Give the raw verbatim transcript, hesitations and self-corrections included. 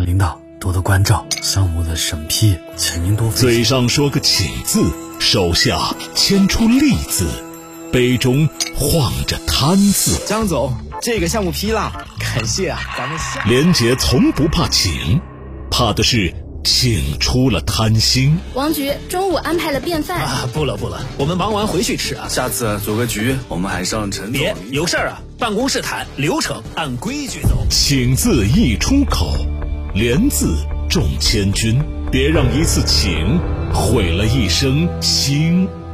领导多多关照，项目的审批，请您多费心。 嘴上说个请字，手下牵出利字，杯中晃着贪字。 张总，这个项目批了，感谢啊，咱们下。 连杰从不怕请，怕的是请出了贪心。 王局中午安排了便饭啊，不了不了，我们忙完回去吃啊。 下次组个局，我们还上陈总。 别有事儿啊，办公室谈，流程按规矩走。 请字一出口，连字重千钧，别让一次请毁了一生心。